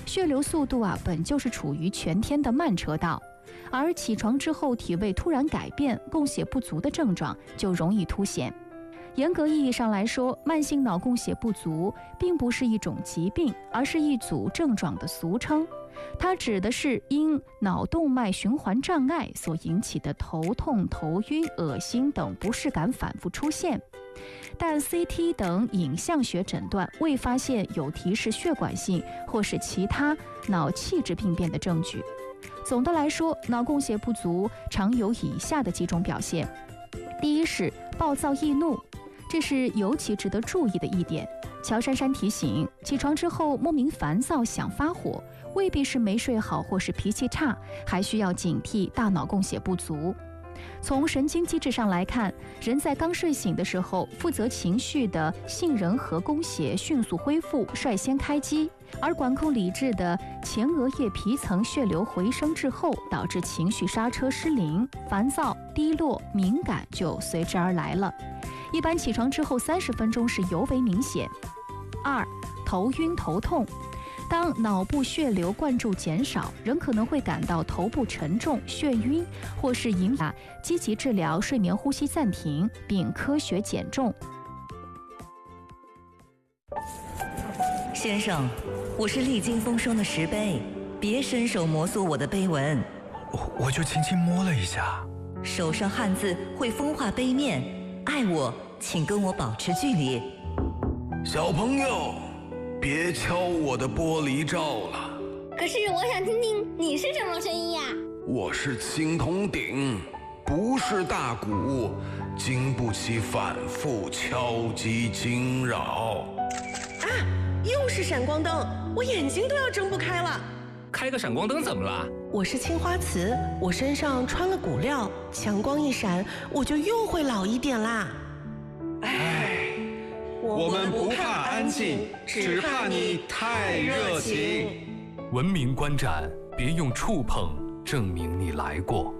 血流速度本就是处于全天的慢车道，而起床之后体位突然改变，供血不足的症状就容易凸显。严格意义上来说，慢性脑供血不足并不是一种疾病，而是一组症状的俗称。它指的是因脑动脉循环障碍所引起的头痛、头晕、恶心等不适感反复出现，但 CT 等影像学诊断未发现有提示血管性或是其他脑器质病变的证据。总的来说，脑供血不足常有以下的几种表现。第一是暴躁易怒，这是尤其值得注意的一点。乔珊珊提醒，起床之后莫名烦躁想发火，未必是没睡好或是脾气差，还需要警惕大脑供血不足。从神经机制上来看，人在刚睡醒的时候，负责情绪的杏仁核供血迅速恢复，率先开机，而管控理智的前额叶皮层血流回升滞后，导致情绪刹车失灵，烦躁、低落、敏感就随之而来了。一般起床之后30分钟是尤为明显。2. 头晕头痛，当脑部血流灌注减少，人可能会感到头部沉重、眩晕，或是引发积极治疗睡眠呼吸暂停，并科学减重。 先生，我是历经风霜的石碑，别伸手摩挲我的碑文。 我就轻轻摸了一下。 手上汗渍会风化碑面，爱我请跟我保持距离。 小朋友，别敲我的玻璃罩了。 可是我想听听你是什么声音呀？ 我是青铜鼎，不是大鼓，经不起反复敲击惊扰。 又是闪光灯，我眼睛都要睁不开了。 开个闪光灯怎么了？ 我是青花瓷，我身上穿了骨料，强光一闪，我就又会老一点啦。 我们不怕安静，只怕你太热情。 文明观展，别用触碰证明你来过。